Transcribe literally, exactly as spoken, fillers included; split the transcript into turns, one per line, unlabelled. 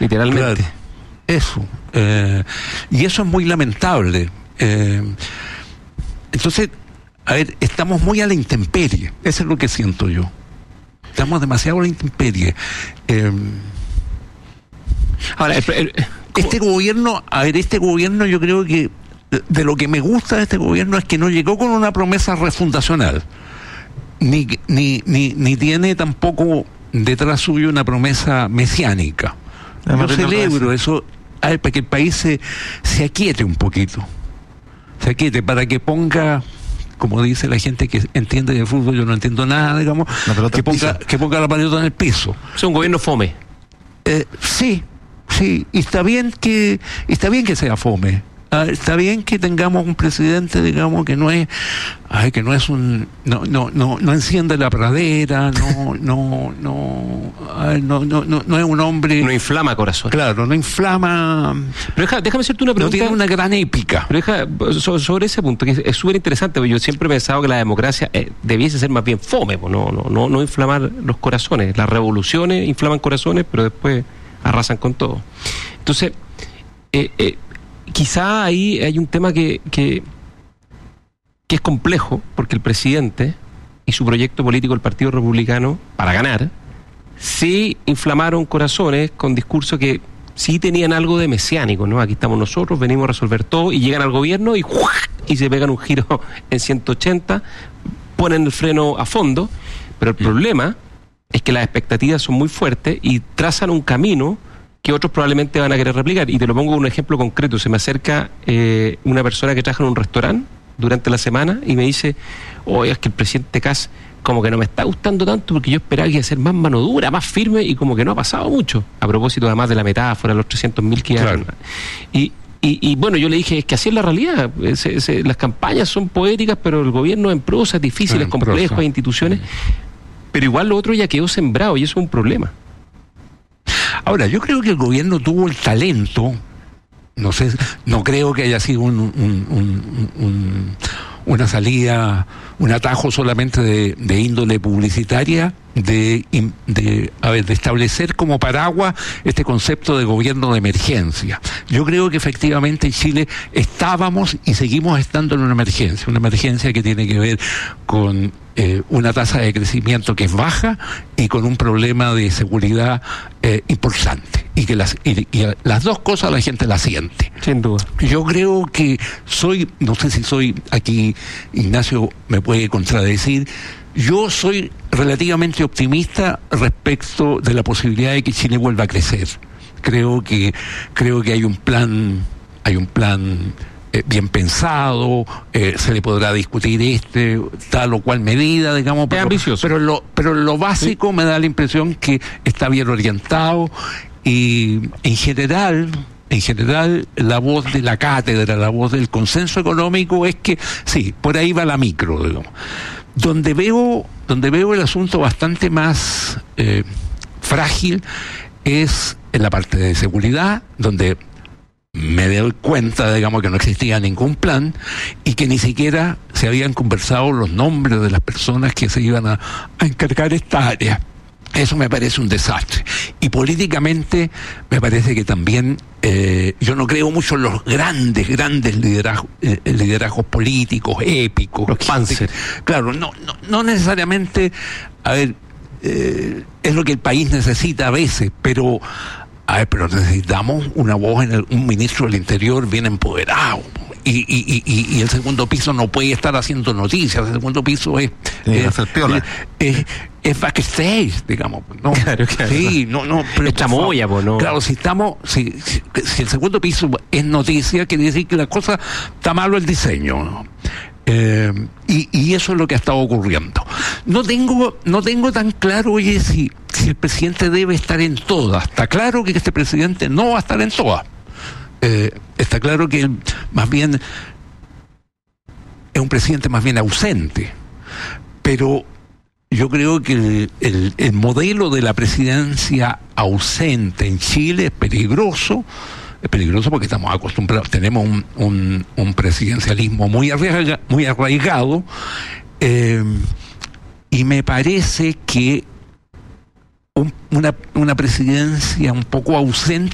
literalmente.
Claro, eso. Eh, y eso es muy lamentable. Eh, entonces, a ver, estamos muy a la intemperie. Eso es lo que siento yo. Estamos demasiado a la intemperie. Eh, Ahora, el, el, este gobierno, a ver, este gobierno yo creo que de lo que me gusta de este gobierno es que no llegó con una promesa refundacional, ni, ni, ni, ni tiene tampoco detrás suyo una promesa mesiánica. Yo celebro eso, a ver, para que el país se, se aquiete un poquito, se aquiete, para que ponga, como dice la gente que entiende de fútbol, yo no entiendo nada, digamos, que ponga, que ponga la pelota en el piso.
Es un gobierno fome.
Eh, sí. Sí, y está bien que está bien que sea fome. Ah, está bien que tengamos un presidente, digamos, que no es, ay, que no es un, no, no, no, no enciende la pradera, no, no, no, ay, no, no, no, no es un hombre.
No inflama corazón.
Claro, no inflama.
Pero deja, déjame hacerte una pregunta.
No tiene una gran épica.
Pero deja, sobre ese punto, que es súper interesante, porque yo siempre he pensado que la democracia eh, debiese ser más bien fome, pues, no, no, no, no inflamar los corazones. Las revoluciones inflaman corazones, pero después arrasan con todo. Entonces, eh, eh, quizá ahí hay un tema que, que, que es complejo, porque el presidente y su proyecto político, el Partido Republicano, para ganar, sí inflamaron corazones con discursos que sí tenían algo de mesiánico, ¿no? Aquí estamos nosotros, venimos a resolver todo, y llegan al gobierno y, y se pegan un giro en ciento ochenta, ponen el freno a fondo, pero el problema es que las expectativas son muy fuertes y trazan un camino que otros probablemente van a querer replicar. Y te lo pongo con un ejemplo concreto. Se me acerca eh, una persona que trabaja en un restaurante durante la semana y me dice, oye, es que el presidente Kast como que no me está gustando tanto porque yo esperaba que iba a ser más mano dura, más firme, y como que no ha pasado mucho. A propósito además de la metáfora, los trescientos mil que
claro.
hay. Y, y, y bueno, yo le dije, es que así es la realidad. Se, se, las campañas son poéticas, pero el gobierno en prosa es difícil, es complejo, hay instituciones... Pero igual lo otro ya quedó sembrado y eso es un problema.
Ahora, yo creo que el gobierno tuvo el talento, no sé, no creo que haya sido un, un, un, un, una salida, un atajo solamente de, de índole publicitaria, de, de, a ver, de establecer como paraguas este concepto de gobierno de emergencia. Yo creo que efectivamente en Chile estábamos y seguimos estando en una emergencia, una emergencia que tiene que ver con eh, una tasa de crecimiento que es baja y con un problema de seguridad eh, importante, y que las, y, y las dos cosas la gente las siente.
Sin duda.
Yo creo que soy, no sé si soy, aquí Ignacio me puede contradecir, yo soy relativamente optimista respecto de la posibilidad de que Chile vuelva a crecer. Creo que creo que hay un plan, hay un plan eh, bien pensado, eh, se le podrá discutir este, tal o cual medida, digamos, pero,
ambicioso.
pero lo, pero lo básico ¿sí? me da la impresión que está bien orientado, y en general, en general, la voz de la cátedra, la voz del consenso económico es que sí, por ahí va la micro, digamos. Donde veo, donde veo el asunto bastante más eh, frágil es en la parte de seguridad, donde me doy cuenta, digamos, que no existía ningún plan y que ni siquiera se habían conversado los nombres de las personas que se iban a, a encargar esta área. Eso me parece un desastre. Y políticamente me parece que también, eh, yo no creo mucho en los grandes, grandes liderazgos, eh, liderazgos políticos, épicos.
Los Panzer.
Claro, no, no, no necesariamente, a ver, eh, es lo que el país necesita a veces, pero, a ver, pero necesitamos una voz, en el, un ministro del Interior bien empoderado. Y, y, y, y el segundo piso no puede estar haciendo noticias, el segundo piso es
eh, es,
es, es backstage, digamos, ¿no?
Claro, claro.
Sí, no, no, pero
es chamoya, pues, ¿no?
Claro, si estamos, si, si, si el segundo piso es noticia, quiere decir que la cosa está malo el diseño, ¿no? Eh, y, y eso es lo que ha estado ocurriendo. No tengo, no tengo tan claro, oye, si, si el presidente debe estar en todas. Está claro que este presidente no va a estar en todas. Eh, está claro que él, más bien, es un presidente más bien ausente, pero yo creo que el, el, el modelo de la presidencia ausente en Chile es peligroso, es peligroso porque estamos acostumbrados, tenemos un, un, un presidencialismo muy arraiga, muy arraigado, eh, y me parece que un, una, una presidencia un poco ausente